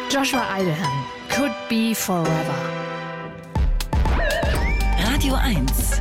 Joshua Idlehan, Could Be Forever. Radio 1,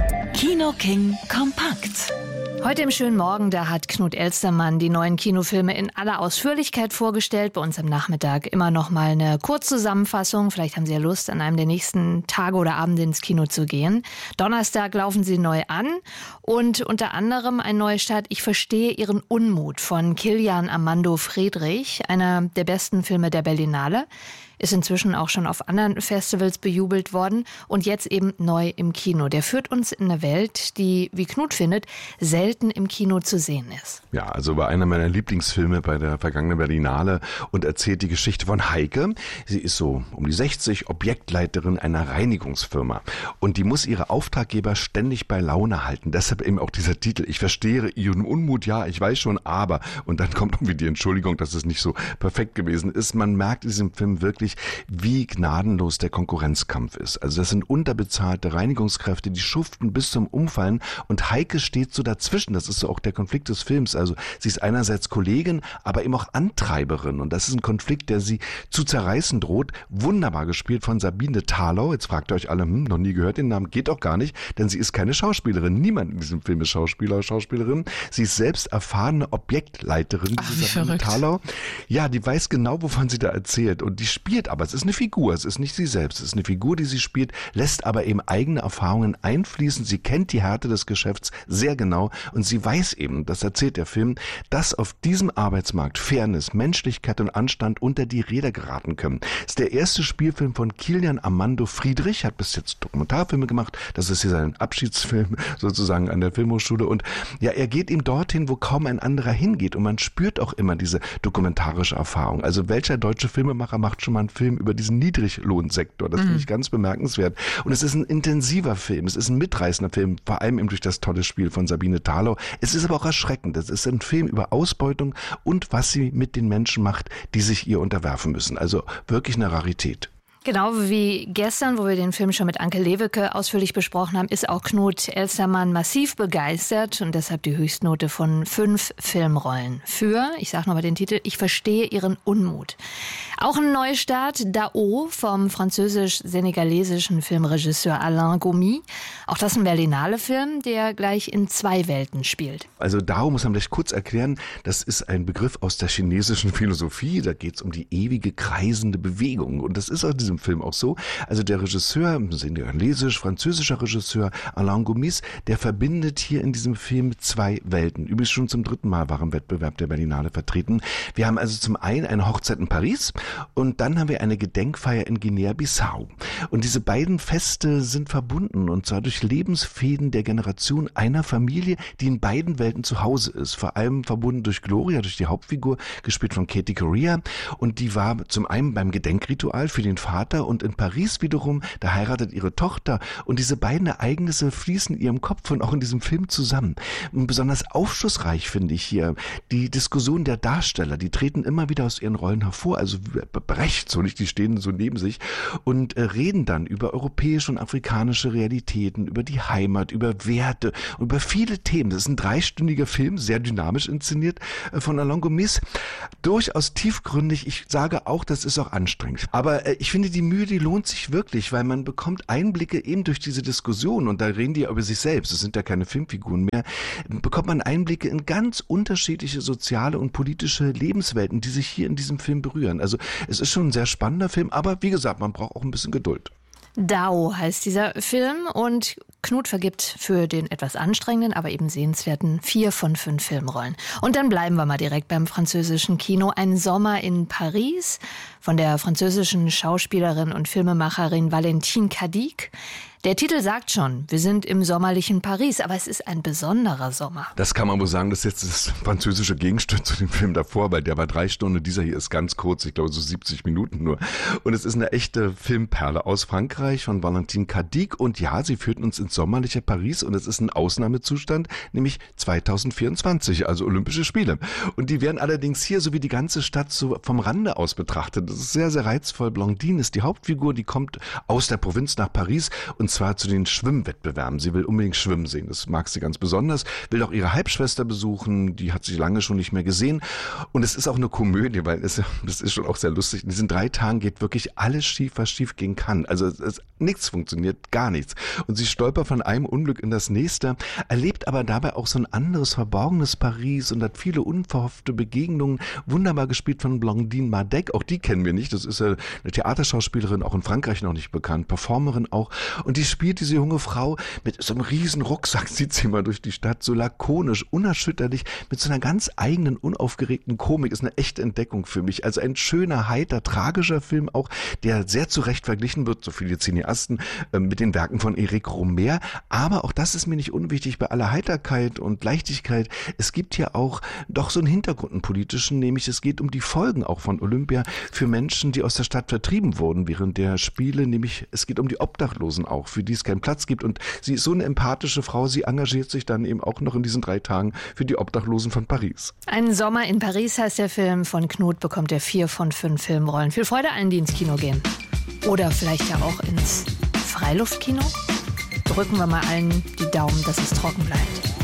Kino King kompakt. Heute im schönen Morgen, da hat Knut Elstermann die neuen Kinofilme in aller Ausführlichkeit vorgestellt. Bei uns am Nachmittag immer noch mal eine Kurzzusammenfassung. Vielleicht haben Sie ja Lust, an einem der nächsten Tage oder Abende ins Kino zu gehen. Donnerstag laufen sie neu an und unter anderem ein Neustart Ich verstehe Ihren Unmut von Kilian Armando Friedrich, einer der besten Filme der Berlinale. Ist inzwischen auch schon auf anderen Festivals bejubelt worden und jetzt eben neu im Kino. Der führt uns in eine Welt, die, wie Knut findet, selten im Kino zu sehen ist. Ja, also war einer meiner Lieblingsfilme bei der vergangenen Berlinale und erzählt die Geschichte von Heike. Sie ist so um die 60, Objektleiterin einer Reinigungsfirma und die muss ihre Auftraggeber ständig bei Laune halten. Deshalb eben auch dieser Titel. Ich verstehe Ihren Unmut, ja, ich weiß schon, aber. Und dann kommt irgendwie die Entschuldigung, dass es nicht so perfekt gewesen ist. Man merkt in diesem Film wirklich, wie gnadenlos der Konkurrenzkampf ist. Also das sind unterbezahlte Reinigungskräfte, die schuften bis zum Umfallen und Heike steht so dazwischen. Das ist so auch der Konflikt des Films. Also sie ist einerseits Kollegin, aber eben auch Antreiberin und das ist ein Konflikt, der sie zu zerreißen droht. Wunderbar gespielt von Sabine Thalau. Jetzt fragt ihr euch alle, noch nie gehört den Namen, geht doch gar nicht, denn sie ist keine Schauspielerin. Niemand in diesem Film ist Schauspieler oder Schauspielerin. Sie ist selbst erfahrene Objektleiterin, diese Sabine Thalau. Ja, die weiß genau, wovon sie da erzählt und die spielt aber, es ist eine Figur, es ist nicht sie selbst, es ist eine Figur, die sie spielt, lässt aber eben eigene Erfahrungen einfließen. Sie kennt die Härte des Geschäfts sehr genau und sie weiß eben, das erzählt der Film, dass auf diesem Arbeitsmarkt Fairness, Menschlichkeit und Anstand unter die Räder geraten können. Das ist der erste Spielfilm von Kilian Armando Friedrich, hat bis jetzt Dokumentarfilme gemacht, das ist hier sein Abschiedsfilm sozusagen an der Filmhochschule und ja, er geht ihm dorthin, wo kaum ein anderer hingeht und man spürt auch immer diese dokumentarische Erfahrung. Also welcher deutsche Filmemacher macht schon mal einen Film über diesen Niedriglohnsektor? Das finde ich ganz bemerkenswert. Und es ist ein intensiver Film, es ist ein mitreißender Film, vor allem eben durch das tolle Spiel von Sabine Thalau. Es ist aber auch erschreckend. Es ist ein Film über Ausbeutung und was sie mit den Menschen macht, die sich ihr unterwerfen müssen. Also wirklich eine Rarität. Genau wie gestern, wo wir den Film schon mit Anke Lewicke ausführlich besprochen haben, ist auch Knut Elstermann massiv begeistert und deshalb die Höchstnote von 5 Filmrollen. Für, ich sage nochmal den Titel, Ich verstehe Ihren Unmut. Auch ein Neustart, Dao vom französisch-senegalesischen Filmregisseur Alain Gomis. Auch das ein Berlinale-Film, der gleich in 2 Welten spielt. Also Dao muss man vielleicht kurz erklären, das ist ein Begriff aus der chinesischen Philosophie. Da geht es um die ewige kreisende Bewegung und das ist auch in diesem Film auch so. Also der Regisseur, senegalesisch-französischer Regisseur Alain Gomis, der verbindet hier in diesem Film 2 Welten. Übrigens schon zum 3. Mal war im Wettbewerb der Berlinale vertreten. Wir haben also zum einen eine Hochzeit in Paris und dann haben wir eine Gedenkfeier in Guinea-Bissau. Und diese beiden Feste sind verbunden und zwar durch Lebensfäden der Generation einer Familie, die in beiden Welten zu Hause ist. Vor allem verbunden durch Gloria, durch die Hauptfigur, gespielt von Katie Correa. Und die war zum einen beim Gedenkritual für den Vater und in Paris wiederum, da heiratet ihre Tochter. Und diese beiden Ereignisse fließen in ihrem Kopf und auch in diesem Film zusammen. Und besonders aufschlussreich finde ich hier die Diskussion der Darsteller. Die treten immer wieder aus ihren Rollen hervor. Also Brecht, so nicht, die stehen so neben sich und reden dann über europäische und afrikanische Realitäten, über die Heimat, über Werte, über viele Themen. Das ist ein 3-stündiger Film, sehr dynamisch inszeniert von Alain Gomis. Durchaus tiefgründig. Ich sage auch, das ist auch anstrengend. Aber ich finde, die Mühe, die lohnt sich wirklich, weil man bekommt Einblicke eben durch diese Diskussion und da reden die ja über sich selbst, es sind ja keine Filmfiguren mehr, bekommt man Einblicke in ganz unterschiedliche soziale und politische Lebenswelten, die sich hier in diesem Film berühren. Also es ist schon ein sehr spannender Film, aber wie gesagt, man braucht auch ein bisschen Geduld. Dao heißt dieser Film und Knut vergibt für den etwas anstrengenden, aber eben sehenswerten 4 von 5 Filmrollen. Und dann bleiben wir mal direkt beim französischen Kino. Ein Sommer in Paris von der französischen Schauspielerin und Filmemacherin Valentine Cadic. Der Titel sagt schon, wir sind im sommerlichen Paris, aber es ist ein besonderer Sommer. Das kann man wohl sagen, das ist jetzt das französische Gegenstück zu dem Film davor, weil der war 3 Stunden, dieser hier ist ganz kurz, ich glaube so 70 Minuten nur. Und es ist eine echte Filmperle aus Frankreich von Valentine Cadic und ja, sie führt uns ins sommerliche Paris und es ist ein Ausnahmezustand, nämlich 2024, also Olympische Spiele. Und die werden allerdings hier, so wie die ganze Stadt, so vom Rande aus betrachtet. Das ist sehr, sehr reizvoll. Blondine ist die Hauptfigur, die kommt aus der Provinz nach Paris und und zwar zu den Schwimmwettbewerben. Sie will unbedingt schwimmen sehen, das mag sie ganz besonders, will auch ihre Halbschwester besuchen, die hat sie lange schon nicht mehr gesehen und es ist auch eine Komödie, weil das ist schon auch sehr lustig. In diesen 3 Tagen geht wirklich alles schief, was schief gehen kann. Also nichts funktioniert, gar nichts. Und sie stolpert von einem Unglück in das nächste, erlebt aber dabei auch so ein anderes, verborgenes Paris und hat viele unverhoffte Begegnungen, wunderbar gespielt von Blandine Madec, auch die kennen wir nicht, das ist ja eine Theaterschauspielerin, auch in Frankreich noch nicht bekannt, Performerin auch, und die spielt diese junge Frau mit so einem riesen Rucksack, zieht sie mal durch die Stadt, so lakonisch, unerschütterlich, mit so einer ganz eigenen, unaufgeregten Komik, ist eine echte Entdeckung für mich, also ein schöner, heiter, tragischer Film auch, der sehr zu Recht verglichen wird, so viele Cineasten, mit den Werken von Éric Rohmer, aber auch das ist mir nicht unwichtig bei aller Heiterkeit und Leichtigkeit, es gibt hier auch doch so einen Hintergrund, einen politischen, nämlich es geht um die Folgen auch von Olympia für Menschen, die aus der Stadt vertrieben wurden während der Spiele, nämlich es geht um die Obdachlosen auch, für die es keinen Platz gibt und sie ist so eine empathische Frau, sie engagiert sich dann eben auch noch in diesen 3 Tagen für die Obdachlosen von Paris. Ein Sommer in Paris heißt der Film, von Knut bekommt er 4 von 5 Filmrollen. Viel Freude allen, die ins Kino gehen. Oder vielleicht ja auch ins Freiluftkino. Drücken wir mal allen die Daumen, dass es trocken bleibt.